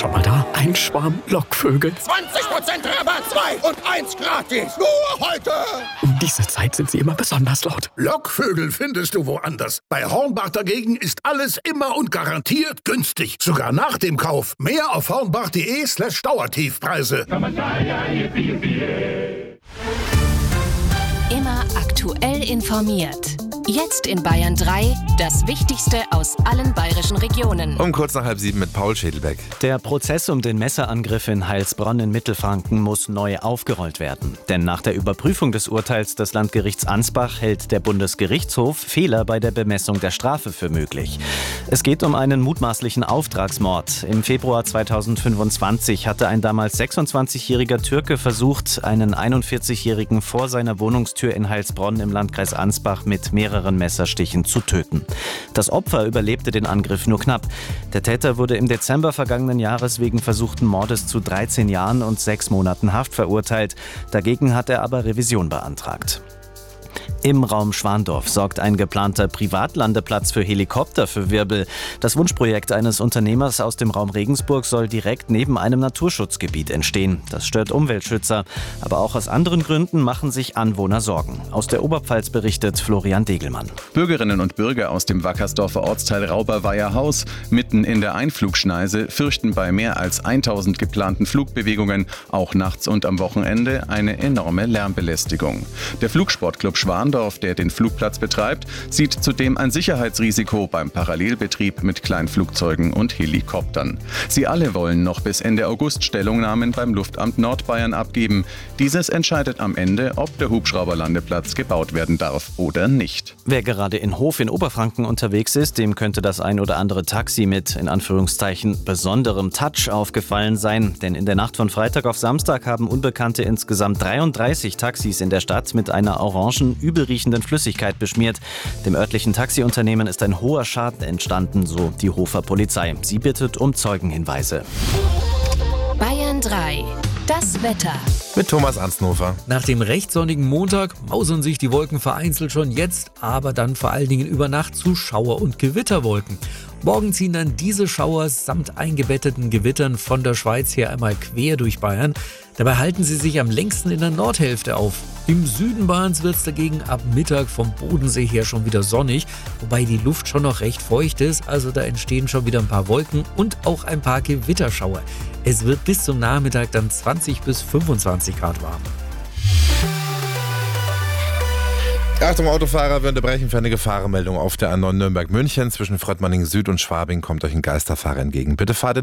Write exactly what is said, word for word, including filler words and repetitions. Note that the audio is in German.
schon mal da? Ein Schwarm Lockvögel. zwanzig Prozent Rabatt, zwei und eins gratis. Nur heute. Um diese Zeit sind sie immer besonders laut. Lockvögel findest du woanders. Bei Hornbach dagegen ist alles immer und garantiert günstig. Sogar nach dem Kauf. Mehr auf hornbach.de slash Dauertiefpreise. Immer aktuell informiert. Jetzt in Bayern drei, das Wichtigste aus allen bayerischen Regionen. Um kurz nach halb sieben mit Paul Schädelbeck. Der Prozess um den Messerangriff in Heilsbronn in Mittelfranken muss neu aufgerollt werden. Denn nach der Überprüfung des Urteils des Landgerichts Ansbach hält der Bundesgerichtshof Fehler bei der Bemessung der Strafe für möglich. Es geht um einen mutmaßlichen Auftragsmord. Im Februar zweitausendfünfundzwanzig hatte ein damals sechsundzwanzigjähriger Türke versucht, einen einundvierzigjährigen vor seiner Wohnungstür in Heilsbronn im Landkreis Ansbach mit mehreren Messerstichen zu töten. Das Opfer überlebte den Angriff nur knapp. Der Täter wurde im Dezember vergangenen Jahres wegen versuchten Mordes zu dreizehn Jahren und sechs Monaten Haft verurteilt. Dagegen hat er aber Revision beantragt. Im Raum Schwandorf sorgt ein geplanter Privatlandeplatz für Helikopter für Wirbel. Das Wunschprojekt eines Unternehmers aus dem Raum Regensburg soll direkt neben einem Naturschutzgebiet entstehen. Das stört Umweltschützer. Aber auch aus anderen Gründen machen sich Anwohner Sorgen. Aus der Oberpfalz berichtet Florian Degelmann. Bürgerinnen und Bürger aus dem Wackersdorfer Ortsteil Rauberweiher-Haus mitten in der Einflugschneise fürchten bei mehr als tausend geplanten Flugbewegungen, auch nachts und am Wochenende, eine enorme Lärmbelästigung. Der Flugsportclub Schwandorf, der den Flugplatz betreibt, sieht zudem ein Sicherheitsrisiko beim Parallelbetrieb mit Kleinflugzeugen und Helikoptern. Sie alle wollen noch bis Ende August Stellungnahmen beim Luftamt Nordbayern abgeben. Dieses entscheidet am Ende, ob der Hubschrauberlandeplatz gebaut werden darf oder nicht. Wer gerade in Hof in Oberfranken unterwegs ist, dem könnte das ein oder andere Taxi mit, in Anführungszeichen, besonderem Touch aufgefallen sein. Denn in der Nacht von Freitag auf Samstag haben Unbekannte insgesamt dreiunddreißig Taxis in der Stadt mit einer orangen, übelriechenden Flüssigkeit beschmiert. Dem örtlichen Taxiunternehmen ist ein hoher Schaden entstanden, so die Hofer Polizei. Sie bittet um Zeugenhinweise. Bayern drei. Das Wetter. Mit Thomas Ansnofer. Nach dem recht sonnigen Montag mausern sich die Wolken vereinzelt schon jetzt, aber dann vor allen Dingen über Nacht zu Schauer- und Gewitterwolken. Morgen ziehen dann diese Schauer samt eingebetteten Gewittern von der Schweiz her einmal quer durch Bayern. Dabei halten sie sich am längsten in der Nordhälfte auf. Im Süden Bayerns wird es dagegen ab Mittag vom Bodensee her schon wieder sonnig, wobei die Luft schon noch recht feucht ist, also da entstehen schon wieder ein paar Wolken und auch ein paar Gewitterschauer. Es wird bis zum Nachmittag dann zwanzig bis fünfundzwanzig Grad warm. Achtung, Autofahrer, wir unterbrechen für eine Gefahrenmeldung auf der A neun Nürnberg-München. Zwischen Fröttmanning Süd und Schwabing kommt euch ein Geisterfahrer entgegen. Bitte fahrt in